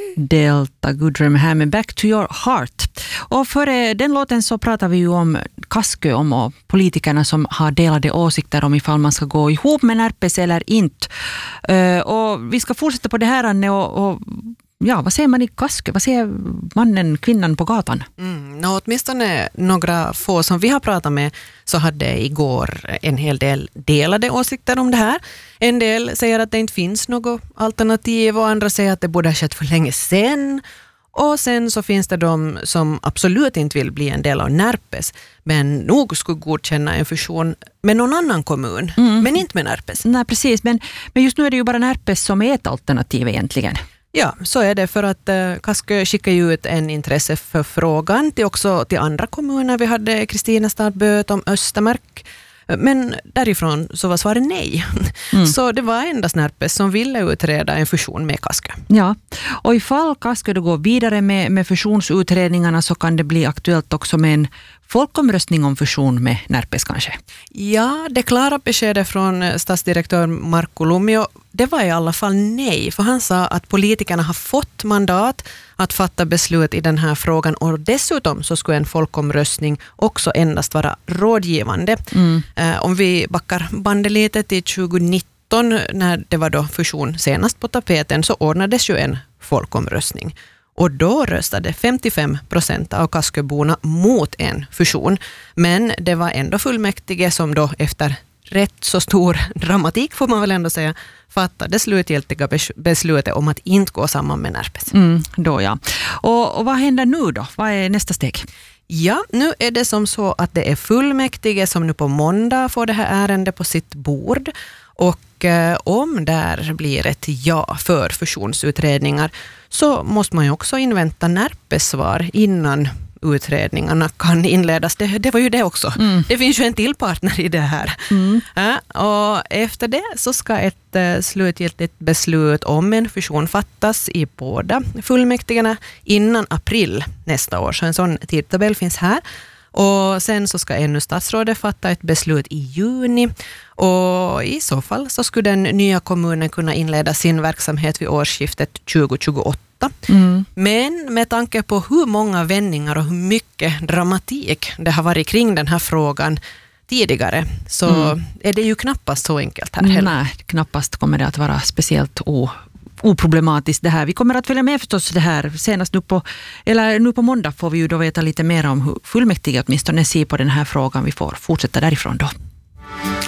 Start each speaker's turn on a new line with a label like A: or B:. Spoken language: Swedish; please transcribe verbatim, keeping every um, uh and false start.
A: Delta Goodrem här med Back to your heart. Och före den låten så pratar vi ju om Kaskö, om och politikerna som har delade åsikter om ifall man ska gå ihop med Närpes eller inte. Uh, och vi ska fortsätta på det här, Anne, och, och ja, vad säger man i Kaskö? Vad säger mannen, kvinnan på gatan?
B: Mm, no, åtminstone några få som vi har pratat med så hade igår en hel del delade åsikter om det här. En del säger att det inte finns något alternativ och andra säger att det borde ha skett för länge sedan. Och sen så finns det de som absolut inte vill bli en del av Närpes men nog skulle godkänna en fusion med någon annan kommun, mm. men inte med Närpes.
A: Nej, precis. Men, men just nu är det ju bara Närpes som är ett alternativ egentligen.
B: Ja, så är det, för att uh, Kaskö skickar ju ut en intresse för frågan till också till andra kommuner. Vi hade Kristinestad, Bötom, Östermark. Men därifrån så var svaret nej. Mm. Så det var endast Närpes som ville utreda en fusion med Kaskö.
A: Ja, och ifall Kaskö då går vidare med, med fusionsutredningarna så kan det bli aktuellt också med en folkomröstning om fusion med Närpes kanske.
B: Ja, det klara beskedet från stadsdirektör Markku Lumio, det var i alla fall nej. För han sa att politikerna har fått mandat att fatta beslut i den här frågan och dessutom så skulle en folkomröstning också endast vara rådgivande. Mm. Eh, om vi backar bandet lite till tjugonitton när det var då fusion senast på tapeten så ordnades ju en folkomröstning. Och då röstade femtiofem procent av Kasköborna mot en fusion. Men det var ändå fullmäktige som då efter rätt så stor dramatik får man väl ändå säga fattade slutgiltiga beslutet om att inte gå samman med Närpes.
A: Mm, då ja. Och, och vad händer nu då? Vad är nästa steg?
B: Ja, nu är det som så att det är fullmäktige som nu på måndag får det här ärendet på sitt bord. Och eh, om där blir ett ja för fusionsutredningar så måste man ju också invänta Närpes svar innan utredningarna kan inledas. Det, det var ju det också. Mm. Det finns ju en till partner i det här. Mm. Ja, och efter det så ska ett eh, slutgiltigt beslut om en fusion fattas i båda fullmäktigerna innan april nästa år. Så en sån tidtabell finns här. Och sen så ska ännu statsrådet fatta ett beslut i juni och i så fall så skulle den nya kommunen kunna inleda sin verksamhet vid årsskiftet tjugo tjugoåtta. Mm. Men med tanke på hur många vändningar och hur mycket dramatik det har varit kring den här frågan tidigare så mm. är det ju knappast så enkelt här heller.
A: Nej, knappast kommer det att vara speciellt o oproblematiskt det här. Vi kommer att följa med förstås det här. Senast nu på, eller nu på måndag får vi ju då veta lite mer om hur fullmäktige åtminstone ser på den här frågan. Vi får fortsätta därifrån då.